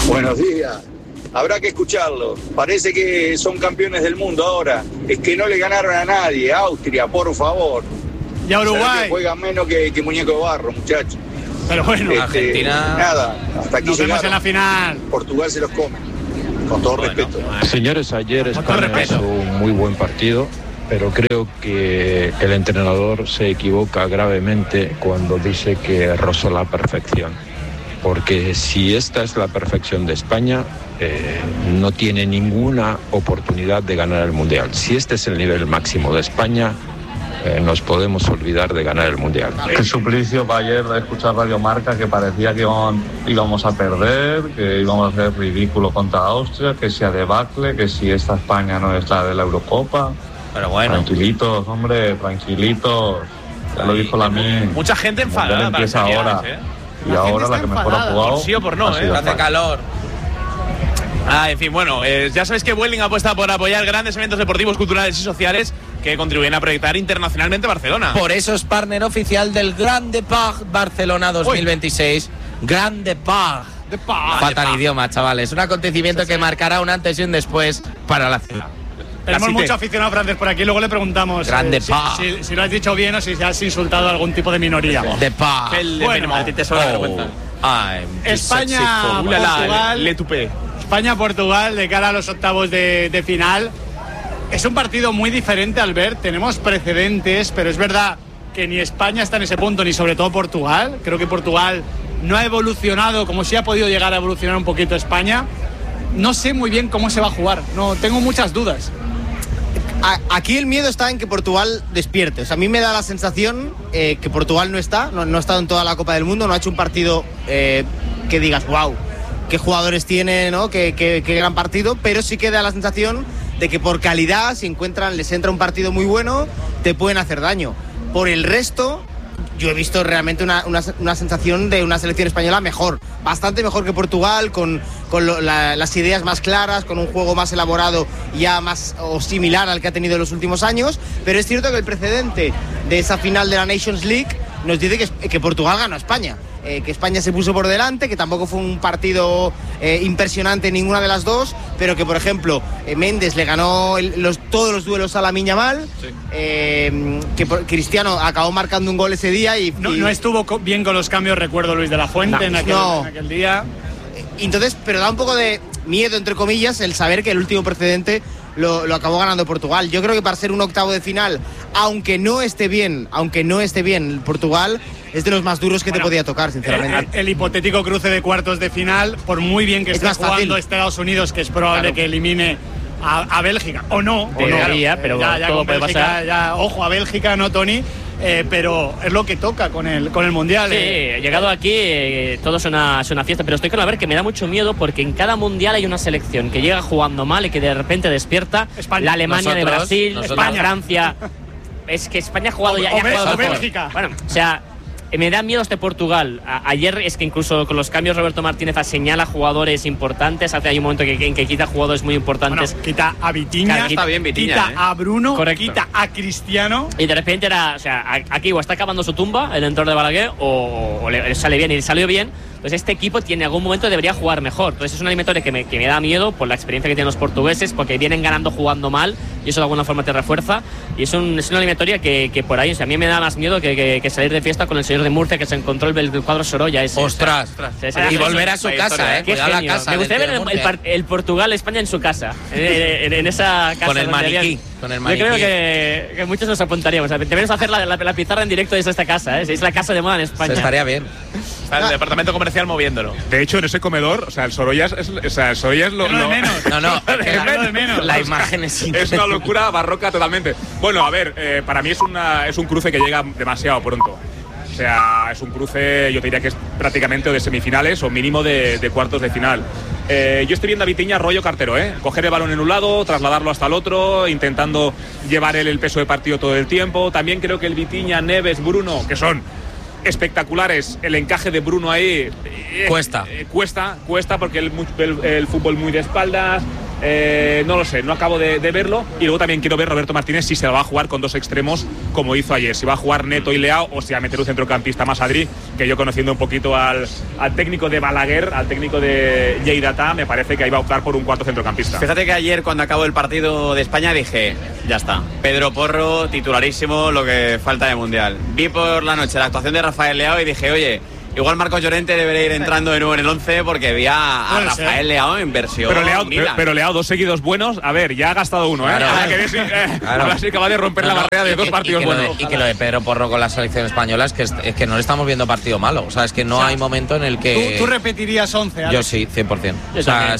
Buenos días. Habrá que escucharlo. Parece que son campeones del mundo ahora. Es que no le ganaron a nadie. Austria, por favor. Y a Uruguay. Que juegan menos que muñeco de barro, muchachos. Pero bueno, Argentina. Nada, hasta aquí nos vemos en la final. Portugal se los come. Con todo respeto. Señores, ayer España hizo un muy buen partido, pero creo que el entrenador se equivoca gravemente cuando dice que rozó la perfección. Porque si esta es la perfección de España, no tiene ninguna oportunidad de ganar el Mundial. Si este es el nivel máximo de España, nos podemos olvidar de ganar el Mundial. Qué suplicio para ayer de escuchar Radio Marca, que parecía que íbamos a perder, que íbamos a hacer ridículo contra Austria, que si a debacle, que si esta España no es la de la Eurocopa. Pero bueno. Tranquilitos, hombre, tranquilitos. Ya lo dijo Lamine. Mucha gente enfadada. Empieza ahora. Y ahora la que mejor ha jugado. Por sí o por no, Hace calor. En fin, bueno, ya sabéis que Vueling apuesta por apoyar grandes eventos deportivos, culturales y sociales que contribuyen a proyectar internacionalmente Barcelona. Por eso es partner oficial del Grand Depart Barcelona 2026. Grand Depart. Faltan idiomas, chavales. Un acontecimiento que marcará un antes y un después para la ciudad. Tenemos mucho aficionado francés por aquí, luego le preguntamos si lo has dicho bien o si has insultado a algún tipo de minoría. Depart. Bueno, a ti te suena vergüenza. España, Portugal. España-Portugal de cara a los octavos de final. Es un partido muy diferente al ver, tenemos precedentes, pero es verdad que ni España está en ese punto, ni sobre todo Portugal. Creo que Portugal no ha evolucionado como si ha podido llegar a evolucionar un poquito España. No sé muy bien cómo se va a jugar, no tengo muchas dudas. Aquí el miedo está en que Portugal despierte. O sea, a mí me da la sensación que Portugal no ha estado en toda la Copa del Mundo, no ha hecho un partido que digas, wow, qué jugadores tiene, ¿no? Qué gran partido, pero sí que da la sensación de que por calidad, si les entra un partido muy bueno, te pueden hacer daño. Por el resto, yo he visto realmente una sensación de una selección española mejor, bastante mejor que Portugal, con las ideas más claras, con un juego más elaborado, ya más o similar al que ha tenido en los últimos años, pero es cierto que el precedente de esa final de la Nations League nos dice que Portugal ganó a España. Que España se puso por delante, que tampoco fue un partido impresionante en ninguna de las dos, pero que, por ejemplo, Méndez le ganó todos los duelos a Lamine Yamal, que Cristiano acabó marcando un gol ese día y no estuvo bien con los cambios, recuerdo Luis de la Fuente en aquel día. Entonces, pero da un poco de miedo, entre comillas, el saber que el último precedente lo acabó ganando Portugal. Yo creo que para ser un octavo de final, aunque no esté bien Portugal, es de los más duros que te podía tocar, sinceramente. El hipotético cruce de cuartos de final, por muy bien que esté jugando Estados Unidos, que es probable que elimine a Bélgica, o no. Debería, pero ya todo con puede Bélgica, pasar. Ojo a Bélgica, ¿no, Tony? Pero es lo que toca con el Mundial. Sí, llegado aquí todo es una fiesta, pero estoy con ver que me da mucho miedo porque en cada Mundial hay una selección que llega jugando mal y que de repente despierta. España. La Alemania de Brasil, España, Francia. Es que España ha jugado o Bélgica. Bueno, o sea, me da miedo Portugal. Ayer es que incluso con los cambios Roberto Martínez señala jugadores importantes. Hay un momento en que quita jugadores muy importantes. Bueno, quita a Vitinha, quita a Bruno, correcto, quita a Cristiano. Y de repente aquí o está acabando su tumba el entorno de Balaguer o le sale bien y le salió bien. Entonces este equipo en algún momento debería jugar mejor. Entonces es una eliminatoria que me da miedo por la experiencia que tienen los portugueses, porque vienen ganando jugando mal y eso de alguna forma te refuerza. Y es una eliminatoria que por ahí, a mí me da más miedo que salir de fiesta con el señor de Murcia, que se encontró el cuadro Sorolla. ¡Ostras! Y volver a su casa, Qué genio. La casa. Me gustaría ver el Portugal-España en su casa, en esa casa. Con el maniquí. Yo creo que muchos nos apuntaríamos. Debemos hacer la pizarra en directo desde esta casa, Es la casa de moda en España. Estaría bien. Está el departamento comercial moviéndolo. De hecho, en ese comedor, el Sorolla es lo de menos. No. La imagen es una locura barroca totalmente. Bueno, a ver, para mí es un cruce que llega demasiado pronto. O sea, es un cruce, yo te diría que es prácticamente de semifinales o mínimo de cuartos de final. Yo estoy viendo a Vitinha rollo cartero, coger el balón en un lado, trasladarlo hasta el otro, intentando llevar él el peso de partido todo el tiempo. También creo que el Vitinha, Neves, Bruno, que son espectaculares, el encaje de Bruno ahí cuesta porque el fútbol muy de espaldas, No lo sé, no acabo de verlo. Y luego también quiero ver Roberto Martínez si se lo va a jugar con 2 extremos como hizo ayer, si va a jugar Neto y Leao o si va a meter un centrocampista más Adri, que yo conociendo un poquito al técnico de Balaguer, al técnico de Lleidata, me parece que ahí va a optar por un cuarto centrocampista. Fíjate que ayer cuando acabó el partido de España dije, ya está, Pedro Porro, titularísimo, lo que falta de Mundial. Vi por la noche la actuación de Rafael Leao y dije, oye, igual Marcos Llorente debería ir entrando de nuevo en el 11 porque vi a Rafael Leao en versión. Pero Leao 2 seguidos buenos. A ver, ya ha gastado uno, ¿eh? Ahora sí acaba de romper la barrera de 2 partidos buenos. Y que lo de Pedro Porro con la selección española es que no le estamos viendo partido malo. O sea, es que no hay momento en el que. ¿Tú repetirías 11? Alex? Yo sí, 100%. O sea,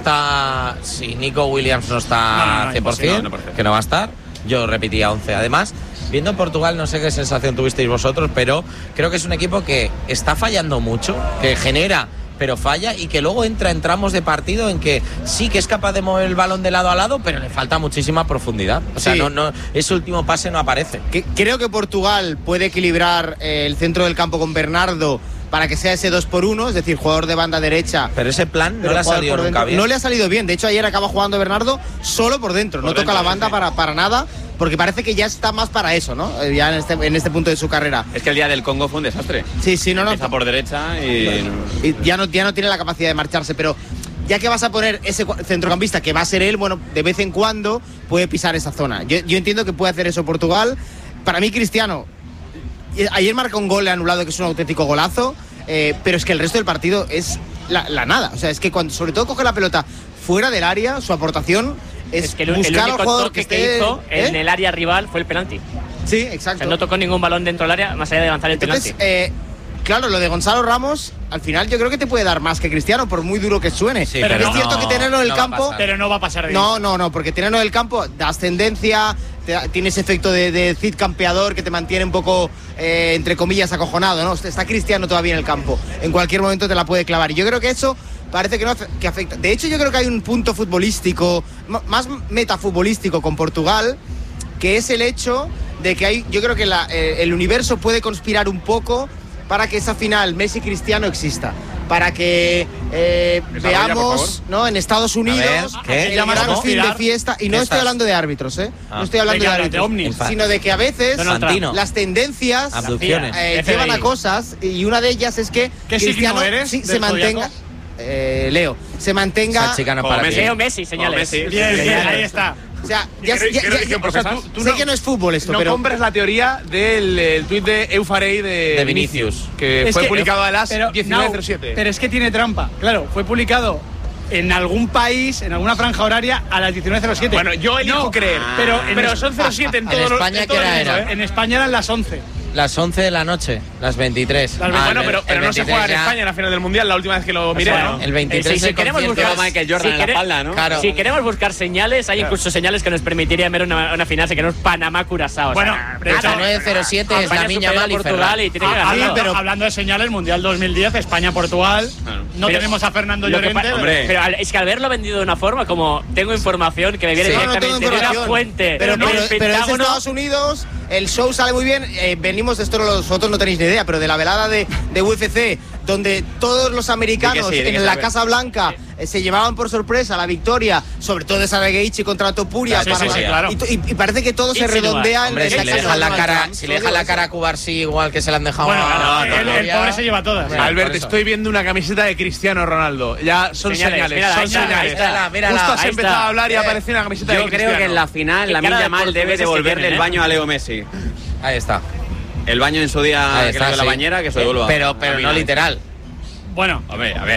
si Nico Williams no está 100%, que no va a estar, yo repetiría 11. Además, viendo Portugal, no sé qué sensación tuvisteis vosotros, pero creo que es un equipo que está fallando mucho, que genera pero falla y que luego entra en tramos de partido en que sí que es capaz de mover el balón de lado a lado, pero le falta muchísima profundidad. O sea, no, ese último pase no aparece. Creo que Portugal puede equilibrar el centro del campo con Bernardo para que sea ese 2-1, es decir, jugador de banda derecha. Pero ese plan no le ha salido nunca bien. No le ha salido bien. De hecho, ayer acaba jugando Bernardo solo por dentro. No toca la banda para nada, porque parece que ya está más para eso, ¿no? Ya en este punto de su carrera. Es que el día del Congo fue un desastre. Sí, no. Empieza por derecha y ya no tiene la capacidad de marcharse, pero ya que vas a poner ese centrocampista que va a ser él, bueno, de vez en cuando puede pisar esa zona. Yo entiendo que puede hacer eso Portugal. Para mí, Cristiano, ayer marca un gol anulado que es un auténtico golazo, pero es que el resto del partido es la nada. O sea, es que cuando sobre todo coge la pelota fuera del área, su aportación es que buscar al jugador que hizo en el área rival fue el penalti. Sí, exacto. O sea, no tocó ningún balón dentro del área más allá de lanzar el penalti. Claro, lo de Gonzalo Ramos, al final yo creo que te puede dar más que Cristiano, por muy duro que suene. Sí, pero es cierto que tenerlo en el campo. Pero no va a pasar de No, porque tenerlo en el campo da ascendencia, tiene ese efecto de Cid campeador que te mantiene un poco, entre comillas, acojonado, ¿no? Está Cristiano todavía en el campo. En cualquier momento te la puede clavar. Y yo creo que eso parece que afecta. De hecho, yo creo que hay un punto futbolístico, más metafutbolístico con Portugal, que es el hecho de que yo creo que el universo puede conspirar un poco para que esa final Messi-Cristiano exista, para que veamos, ¿no? En Estados Unidos el gran fin de fiesta, y no estoy hablando de árbitros, no estoy hablando de árbitros, sino de que a veces las tendencias llevan a cosas, y una de ellas es que Cristiano se mantenga. Leo, se mantenga como Messi, señales. Bien, ahí está. O sea, sé que no es fútbol esto, pero no compres la teoría del tuit de Eufarei de Vinicius, que fue publicado a las 19:07. Pero es que tiene trampa. Claro, fue publicado en algún país, en alguna franja horaria, a las 19:07. Bueno, yo elijo creer, pero son 07 en todo en España, ¿qué hora era? En España eran las 11. Las 11 de la noche, las 23. Bueno, pero no se juega en España en la final del Mundial, la última vez que lo miré, ¿no? El 23 si queremos buscar Michael Jordan en la espalda, ¿no? Claro. Si queremos buscar señales, hay incluso señales que nos permitirían ver una final, si queremos Panamá-Curazao. Bueno, de hecho, 9:07 es la Miña Mal y Portugal y tiene que ganar. Pero hablando de señales, Mundial 2010, España-Portugal, no tenemos a Fernando Llorente. Pero es que al verlo vendido de una forma, como tengo información que me viene directamente de una fuente. Pero es Estados Unidos, el show sale muy bien, venimos de esto nosotros no tenéis ni idea, pero de la velada de UFC, donde todos los americanos en la Casa Blanca se llevaban por sorpresa la victoria, sobre todo de Sarageichi contra Topuria. Claro. Y parece que todo se redondea en si le dejan la cara a Cubarsí igual que se la han dejado. Bueno, el pobre se lleva todas. Albert, estoy viendo una camiseta de Cristiano Ronaldo. Ya son señales. Justo has empezado a hablar y aparece una camiseta de Cristiano. Yo creo que en la final la Miña Mal debe devolverle el baño a Leo Messi. Ahí está. El baño en su día, creo que la bañera, que se devuelva. Pero no literal. Bueno, a ver.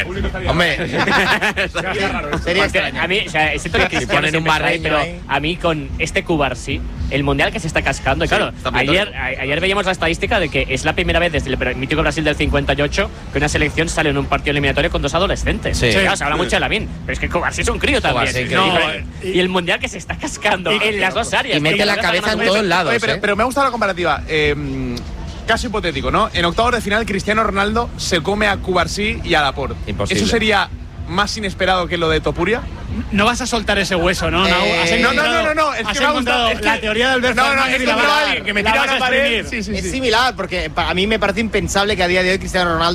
Sería extraño. A mí, o sea, siento que ponen un barreño, pero a mí con este Cubarsí, el mundial que se está cascando, y claro, ayer veíamos la estadística de que es la primera vez desde el mítico Brasil del 58 que una selección sale en un partido eliminatorio con 2 adolescentes. Claro, se habla mucho de Lavín, pero es que Cubarsí es un crío también. Y el mundial que se está cascando en las dos áreas. Y mete la cabeza en todos lados. Pero me ha gustado la comparativa. Caso hipotético, ¿no? En octavos de final, Cristiano Ronaldo se come a Cubarsí y a Laporte. Imposible. ¿Eso sería más inesperado que lo de Topuria? No vas a soltar ese hueso, ¿no? No. Es que me ha gustado la teoría del Alberto. Es que me tira una pared. Es similar, porque a mí me parece impensable que a día de hoy Cristiano Ronaldo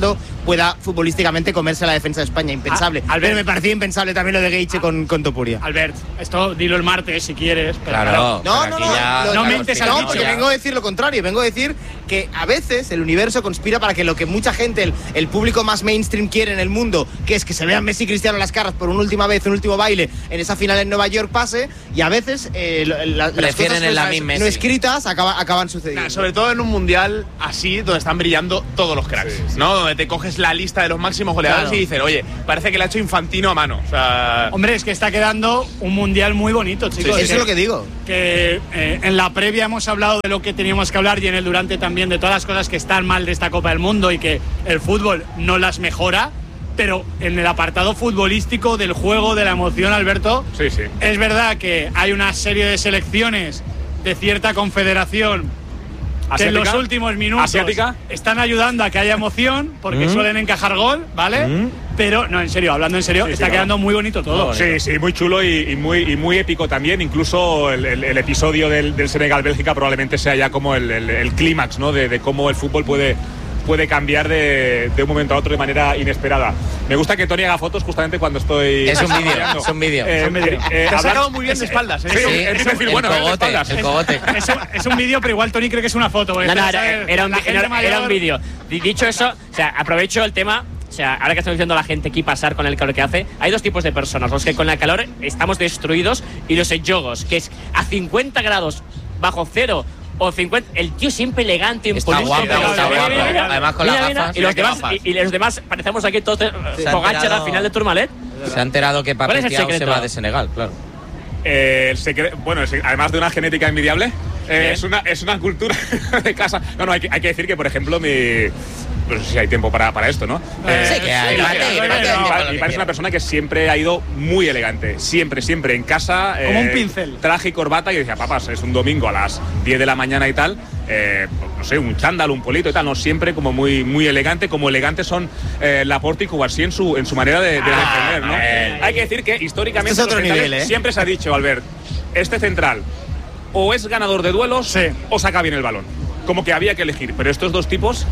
pueda futbolísticamente comerse la defensa de España. Impensable. Pero me parecía impensable también lo de Gueiche con Topuria. Albert, esto dilo el martes si quieres. Pero claro. No mientes al dicho. Porque vengo a decir lo contrario. Vengo a decir que a veces el universo conspira para que lo que mucha gente, el público más mainstream quiere en el mundo, que es que se vean Messi y Cristiano en las caras por una última vez, un último baile en esa final en Nueva York pase, y a veces las cosas no escritas acaban sucediendo. Sobre todo en un mundial así, donde están brillando todos los cracks, ¿no? Donde te coges la lista de los máximos goleadores y dices, oye, parece que le ha hecho Infantino a mano. O sea... Hombre, es que está quedando un mundial muy bonito, chicos. Eso es lo que digo. Que en la previa hemos hablado de lo que teníamos que hablar y en el durante también de todas las cosas que están mal de esta Copa del Mundo y que el fútbol no las mejora. Pero en el apartado futbolístico del juego, de la emoción, Alberto, es verdad que hay una serie de selecciones de cierta confederación que en los últimos minutos están ayudando a que haya emoción porque suelen encajar gol, ¿vale? Pero, no, en serio, hablando en serio, está quedando muy bonito todo. Sí, muy chulo y muy épico también. Incluso el episodio del Senegal-Bélgica probablemente sea ya como el clímax, ¿no? De cómo el fútbol puede cambiar de un momento a otro de manera inesperada. Me gusta que Tony haga fotos justamente cuando estoy... Es un vídeo. Te has sacado muy bien de espaldas. El cogote. Es un vídeo, pero igual Tony cree que es una foto. Era un vídeo. Dicho eso, o sea, aprovecho el tema. O sea, ahora que estamos viendo a la gente aquí pasar con el calor que hace, hay dos tipos de personas. Los que con el calor estamos destruidos y los yogos, que es a 50 grados bajo cero o 50, el tío siempre elegante, impoluto. Está guapo. Además con las gafas. Y los demás parecemos aquí todos Pogačar al final de Tourmalet. Se ha enterado que Pape Thiaw se va de Senegal, claro. Además de una genética envidiable, es una cultura de casa. No, hay que decir que, por ejemplo, no sé si hay tiempo para esto, ¿no? Sí, que hay. Mi padre es una persona que siempre ha ido muy elegante. Siempre en casa. Como un pincel. Traje y corbata, y decía, papás, es un domingo a las 10 de la mañana y tal. No sé, un chándal, un polito y tal. No, siempre como muy elegante. Como elegantes son Laporte y Cubarsí en su manera de defender, ¿no? Hay que decir que históricamente es otro nivel, siempre se ha dicho, Albert, este central o es ganador de duelos o saca bien el balón. Como que había que elegir, pero estos dos tipos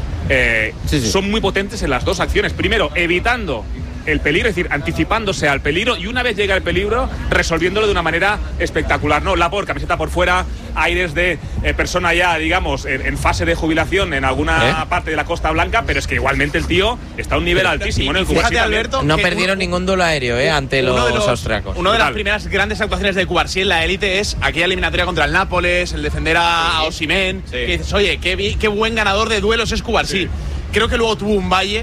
son muy potentes en las dos acciones. Primero, evitando el peligro, es decir, anticipándose al peligro, y una vez llega el peligro, resolviéndolo de una manera espectacular. No, Laporte, camiseta por fuera, aires de persona ya, digamos, en fase de jubilación en alguna parte de la Costa Blanca, pero es que igualmente el tío está a un nivel altísimo. Fíjate, Alberto, no perdieron ningún duelo aéreo ante los austriacos. Una de las primeras grandes actuaciones de Cubarsí en la élite es aquella eliminatoria contra el Nápoles, el defender a Osimhen, que dices, oye, qué buen ganador de duelos es Cubarsí. Creo que luego tuvo un valle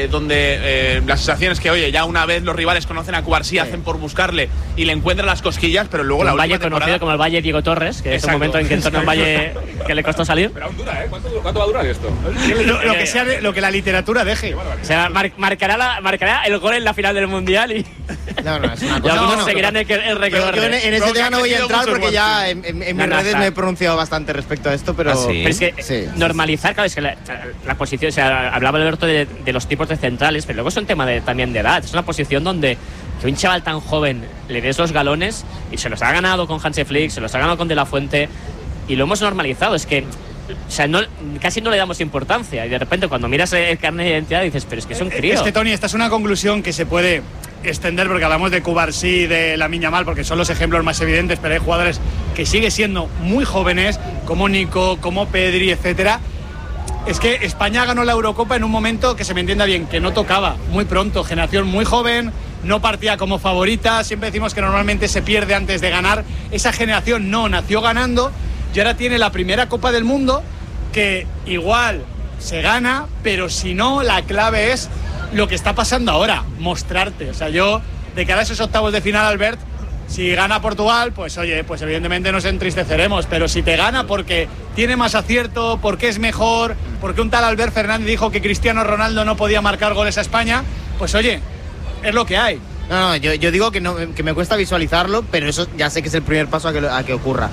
donde la sensación es que, oye, ya una vez los rivales conocen a Cubarsí, hacen por buscarle y le encuentran las cosquillas, pero luego la valle conocido como el Valle Diego Torres, que es un momento en que entró en un valle que le costó salir. Pero aún dura, ¿eh? ¿Cuánto va a durar esto? Lo que la literatura deje. O sea, marcará el gol en la final del Mundial y... No, es una cosa. Y algunos seguirán el recorrido. Yo en ese tema no voy a entrar porque ya en mis redes me he pronunciado bastante respecto a esto, pero... Pero es que normalizar, claro, es que la posición... O sea, hablaba Alberto de los tipos de centrales, pero luego es un tema también de edad. Es una posición donde que un chaval tan joven le des los galones y se los ha ganado con Hansi Flick, se los ha ganado con De La Fuente y lo hemos normalizado. Es que, o sea, casi no le damos importancia y de repente cuando miras el carnet de identidad dices, pero es que es un crío. Es que, Tony, esta es una conclusión que se puede extender porque hablamos de Cubarsí, de Lamine Yamal, porque son los ejemplos más evidentes, pero hay jugadores que siguen siendo muy jóvenes, como Nico, como Pedri, etcétera. Es que España ganó la Eurocopa en un momento que se me entienda bien, que no tocaba, muy pronto, generación muy joven, no partía como favorita, siempre decimos que normalmente se pierde antes de ganar, esa generación no, nació ganando y ahora tiene la primera Copa del Mundo que igual se gana, pero si no, la clave es lo que está pasando ahora, mostrarte. O sea, yo, de cara a esos octavos de final, Albert, si gana Portugal, pues oye, pues evidentemente nos entristeceremos, pero si te gana porque tiene más acierto, porque es mejor, porque un tal Albert Fernández dijo que Cristiano Ronaldo no podía marcar goles a España, pues oye, es lo que hay. No, yo digo que me cuesta visualizarlo, pero eso ya sé que es el primer paso a que ocurra.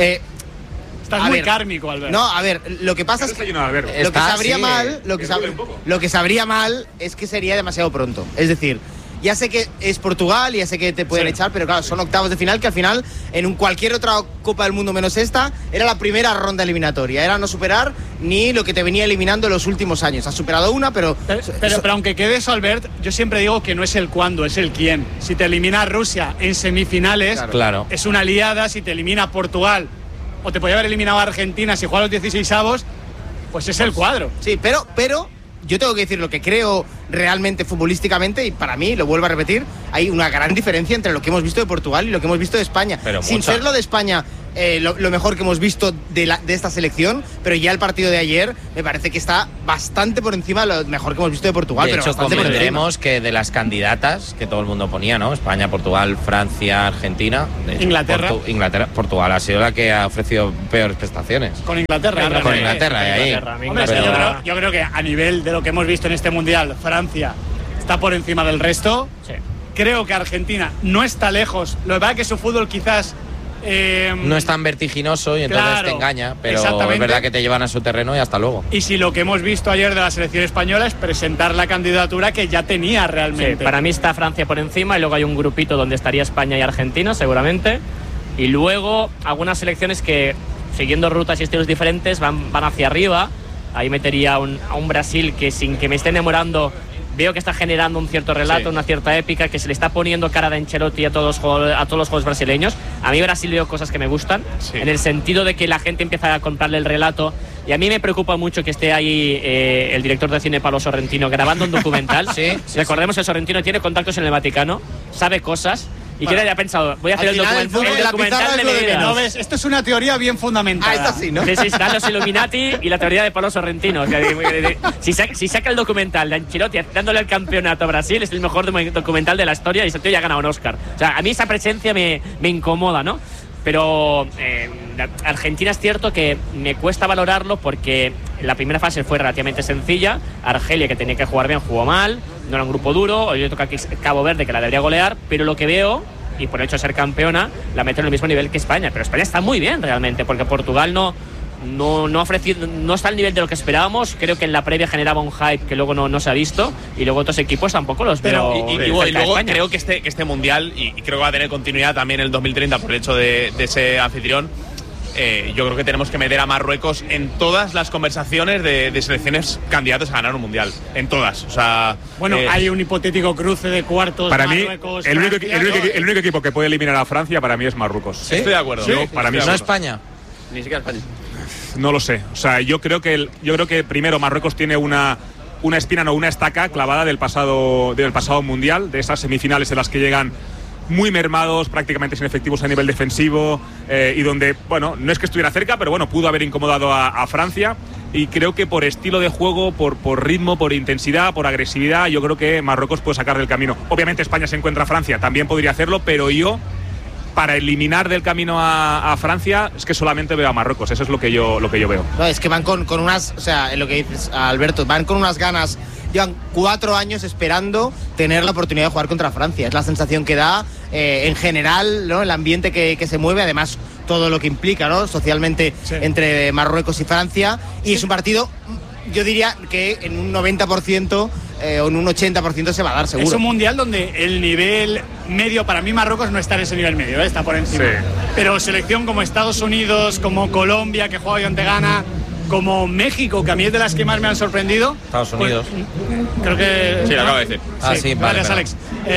Estás muy kármico, Albert. No, a ver, lo que pasa es que lo que sabría mal es que sería demasiado pronto. Es decir, Ya sé que es Portugal y ya sé que te pueden echar, pero claro, son octavos de final que al final, en cualquier otra Copa del Mundo menos esta, era la primera ronda eliminatoria. Era no superar ni lo que te venía eliminando en los últimos años. Has superado una, pero aunque quede eso, Albert, yo siempre digo que no es el cuándo, es el quién. Si te elimina Rusia en semifinales, claro, es una liada. Si te elimina Portugal, o te podría haber eliminado a Argentina si juega los 16avos, pues es el cuadro. Sí, pero yo tengo que decir lo que creo realmente futbolísticamente, y para mí, lo vuelvo a repetir, hay una gran diferencia entre lo que hemos visto de Portugal y lo que hemos visto de España. Sin ser lo de España lo mejor que hemos visto de esta selección, pero ya el partido de ayer me parece que está bastante por encima de lo mejor que hemos visto de Portugal. De hecho, convendremos que de las candidatas que todo el mundo ponía, ¿no? España, Portugal, Francia, Argentina, de hecho, Inglaterra. Portugal ha sido la que ha ofrecido peores prestaciones. Con Inglaterra. Con Inglaterra, ahí. Hombre, yo creo que a nivel de lo que hemos visto en este Mundial, Francia está por encima del resto. Sí. Creo que Argentina no está lejos. Lo que pasa es que su fútbol quizás no es tan vertiginoso y entonces te engaña, pero es verdad que te llevan a su terreno y hasta luego. Y si lo que hemos visto ayer de la selección española es presentar la candidatura que ya tenía realmente. Sí, para mí está Francia por encima y luego hay un grupito donde estaría España y Argentina seguramente, y luego algunas selecciones que siguiendo rutas y estilos diferentes van hacia arriba. Ahí metería a un Brasil que, sin que me esté enamorando, veo que está generando un cierto relato, una cierta épica, que se le está poniendo cara de Ancelotti a todos los juegos brasileños. A mí Brasil veo cosas que me gustan, en el sentido de que la gente empieza a comprarle el relato, y a mí me preocupa mucho que esté ahí el director de cine Paolo Sorrentino grabando un documental. Recordemos que Sorrentino tiene contactos en el Vaticano, sabe cosas. Y que haya pensado, voy a hacer el documental de mi vida. ¿No ves? Esto es una teoría bien fundamentada. Esta sí, ¿no? Sí, están los Illuminati y la teoría de Paolo Sorrentino. Si saca el documental de Ancelotti dándole el campeonato a Brasil, es el mejor documental de la historia, y ese tío ya ha ganado un Oscar. O sea, a mí esa presencia me incomoda, ¿no? Pero Argentina es cierto que me cuesta valorarlo porque la primera fase fue relativamente sencilla. Argelia, que tenía que jugar bien, jugó mal. No era un grupo duro. Hoy le toca aquí Cabo Verde, que la debería golear. Pero lo que veo, y por el hecho de ser campeona, la mete en el mismo nivel que España. Pero España está muy bien realmente, porque Portugal no está al nivel de lo que esperábamos. Creo que en la previa generaba un hype que luego no se ha visto, y luego otros equipos tampoco los veo. Y luego creo que este mundial, y creo que va a tener continuidad también en el 2030 por el hecho de ese anfitrión. Yo creo que tenemos que meter a Marruecos en todas las conversaciones de selecciones candidatas a ganar un mundial, en todas. O sea, hay un hipotético cruce de cuartos. Para Marruecos, mí, el único equipo que puede eliminar a Francia para mí es Marruecos. ¿Sí? Estoy de acuerdo. Para mí no España. Ni siquiera España. No lo sé. O sea, yo creo que primero Marruecos tiene una espina, no, una estaca clavada del pasado mundial, de esas semifinales en las que llegan muy mermados, prácticamente sin efectivos a nivel defensivo, y donde, bueno, no es que estuviera cerca, pero bueno, pudo haber incomodado a Francia. Y creo que por estilo de juego, por ritmo, por intensidad, por agresividad, yo creo que Marruecos puede sacar del camino. Obviamente España se encuentra a Francia, también podría hacerlo, pero yo, para eliminar del camino a Francia, es que solamente veo a Marruecos. Eso es lo que yo veo. No, es que van con unas, o sea, lo que dices, Alberto, van con unas ganas. Llevan 4 años esperando tener la oportunidad de jugar contra Francia. Es la sensación que da en general, ¿no? El ambiente que se mueve, además todo lo que implica, ¿no? Socialmente, entre Marruecos y Francia. Y es un partido, yo diría que en un 90% o en un 80% se va a dar, seguro. Es un mundial donde el nivel medio, para mí Marruecos no está en ese nivel medio, está por encima. Sí. Pero selección como Estados Unidos, como Colombia, que juega y te gana, como México, que a mí es de las que más me han sorprendido. Estados Unidos. Creo que... Sí, lo acabo de decir. Gracias, Alex.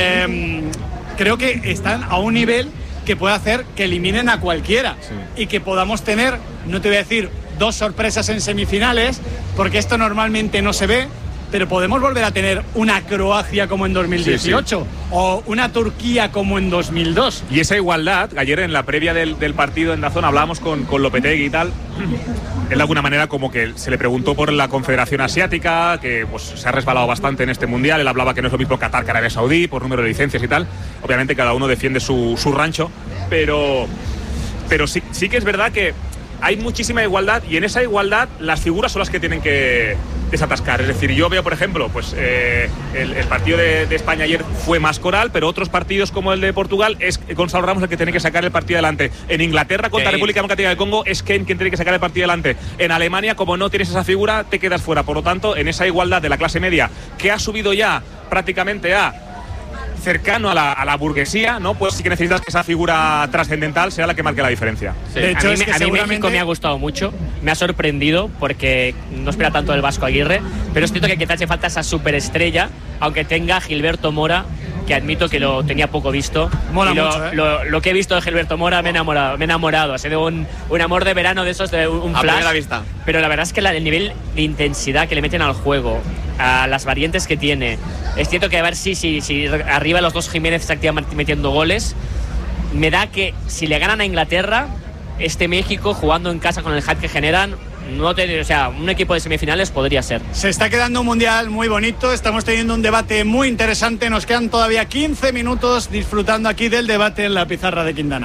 Creo que están a un nivel que puede hacer que eliminen a cualquiera, y que podamos tener, no te voy a decir 2 sorpresas en semifinales, porque esto normalmente no se ve, pero podemos volver a tener una Croacia como en 2018 o una Turquía como en 2002. Y esa igualdad, ayer en la previa del partido en DAZN hablábamos con Lopetegui y tal. Él de alguna manera como que se le preguntó por la Confederación Asiática, que pues se ha resbalado bastante en este mundial. Él hablaba que no es lo mismo Qatar que Arabia Saudí por número de licencias y tal. Obviamente cada uno defiende su rancho, pero sí que es verdad que hay muchísima igualdad, y en esa igualdad las figuras son las que tienen que desatascar. Es decir, yo veo, por ejemplo, pues el partido de España ayer fue más coral, pero otros partidos como el de Portugal es Gonzalo Ramos el que tiene que sacar el partido adelante. En Inglaterra contra República Democrática del Congo es Kane quien tiene que sacar el partido adelante. En Alemania, como no tienes esa figura, te quedas fuera. Por lo tanto, en esa igualdad de la clase media, que ha subido ya prácticamente a cercano a la burguesía, ¿no? Pues sí que necesitas que esa figura trascendental sea la que marque la diferencia. Sí. De hecho, a mí México me ha gustado mucho, me ha sorprendido porque no espera tanto del Vasco Aguirre, pero es cierto que quizás hace falta esa superestrella, aunque tenga Gilberto Mora, que admito que lo tenía poco visto. Mola mucho, lo que he visto de Gilberto Mora me ha enamorado. Ha sido un amor de verano de esos, de un flash. A primera vista. Pero la verdad es que el nivel de intensidad que le meten al juego, a las variantes que tiene. Es cierto que a ver si arriba los dos Jiménez se activan metiendo goles. Me da que si le ganan a Inglaterra, este México jugando en casa con el hype que generan, un equipo de semifinales podría ser. Se está quedando un mundial muy bonito, estamos teniendo un debate muy interesante, nos quedan todavía 15 minutos disfrutando aquí del debate en la pizarra de Quintana.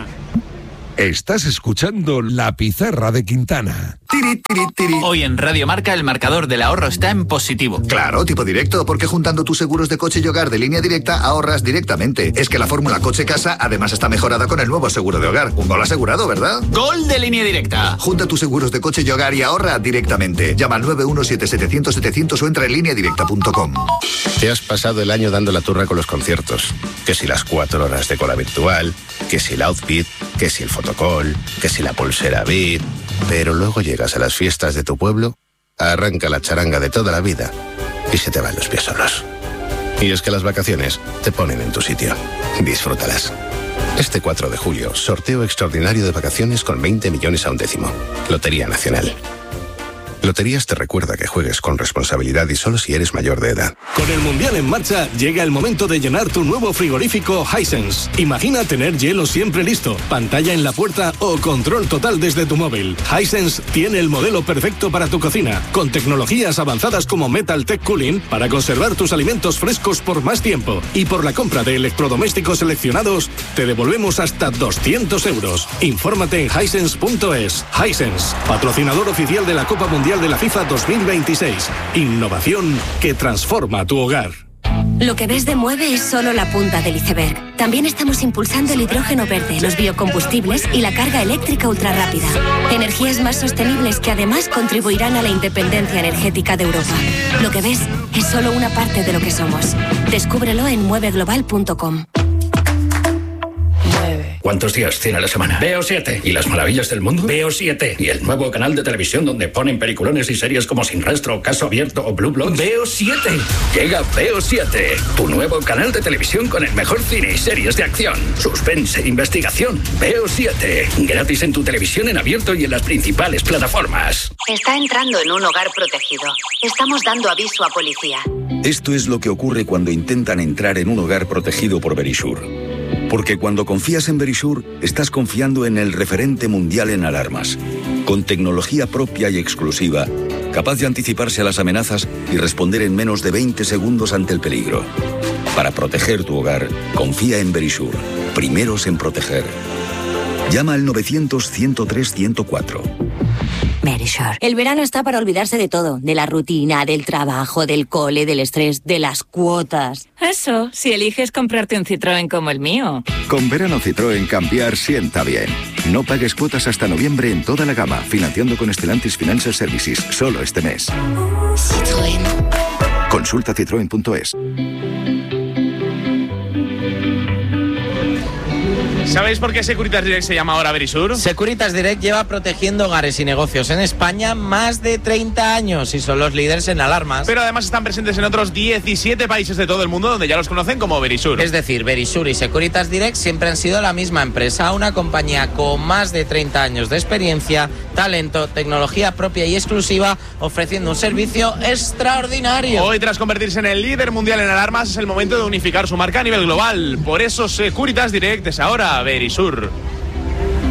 Estás escuchando La Pizarra de Quintana. Hoy en Radio Marca el marcador del ahorro está en positivo. Claro, tipo directo, porque juntando tus seguros de coche y hogar de Línea Directa ahorras directamente. Es que la fórmula coche-casa además está mejorada con el nuevo seguro de hogar. Un gol asegurado, ¿verdad? ¡Gol de Línea Directa! Junta tus seguros de coche y hogar y ahorra directamente. Llama al 917-700-700 o entra en lineadirecta.com. Te has pasado el año dando la turra con los conciertos. Que si las 4 horas de cola virtual, que si el outfit, que si el fotocall, que si la pulsera Beat. Pero luego llegas a las fiestas de tu pueblo, arranca la charanga de toda la vida y se te van los pies solos. Y es que las vacaciones te ponen en tu sitio. Disfrútalas. Este 4 de julio, sorteo extraordinario de vacaciones con 20 millones a un décimo. Lotería Nacional. Loterías te recuerda que juegues con responsabilidad y solo si eres mayor de edad. Con el Mundial en marcha, llega el momento de llenar tu nuevo frigorífico Hisense. Imagina tener hielo siempre listo, pantalla en la puerta o control total desde tu móvil. Hisense tiene el modelo perfecto para tu cocina, con tecnologías avanzadas como Metal Tech Cooling para conservar tus alimentos frescos por más tiempo. Y por la compra de electrodomésticos seleccionados, te devolvemos hasta 200 euros. Infórmate en hisense.es. Hisense, patrocinador oficial de la Copa Mundial de la FIFA 2026. Innovación que transforma tu hogar. Lo que ves de Mueve es solo la punta del iceberg. También estamos impulsando el hidrógeno verde, los biocombustibles y la carga eléctrica ultrarrápida. Energías más sostenibles que además contribuirán a la independencia energética de Europa. Lo que ves es solo una parte de lo que somos. Descúbrelo en mueveglobal.com. ¿Cuántos días tiene la semana? Veo 7. ¿Y las maravillas del mundo? Veo 7. ¿Y el nuevo canal de televisión donde ponen peliculones y series como Sin Rastro, Caso Abierto o Blue Bloods? Veo 7. Llega Veo 7, tu nuevo canal de televisión con el mejor cine y series de acción, suspense, investigación. Veo 7. Gratis en tu televisión en abierto y en las principales plataformas. Está entrando en un hogar protegido. Estamos dando aviso a policía. Esto es lo que ocurre cuando intentan entrar en un hogar protegido por Verisure. Porque cuando confías en Verisure, estás confiando en el referente mundial en alarmas, con tecnología propia y exclusiva, capaz de anticiparse a las amenazas y responder en menos de 20 segundos ante el peligro. Para proteger tu hogar, confía en Verisure. Primeros en proteger. Llama al 900-103-104. Verisure. El verano está para olvidarse de todo, de la rutina, del trabajo, del cole, del estrés, de las cuotas. Eso, si eliges comprarte un Citroën como el mío. Con verano Citroën cambiar sienta bien. No pagues cuotas hasta noviembre en toda la gama, financiando con Stellantis Financial Services, solo este mes. Citroën. Consulta citroen.es. ¿Sabéis por qué Securitas Direct se llama ahora Verisure? Securitas Direct lleva protegiendo hogares y negocios en España más de 30 años y son los líderes en alarmas. Pero además están presentes en otros 17 países de todo el mundo donde ya los conocen como Verisure. Es decir, Verisure y Securitas Direct siempre han sido la misma empresa, una compañía con más de 30 años de experiencia, talento, tecnología propia y exclusiva, ofreciendo un servicio extraordinario. Hoy, tras convertirse en el líder mundial en alarmas, es el momento de unificar su marca a nivel global. Por eso Securitas Direct es ahora Verisure.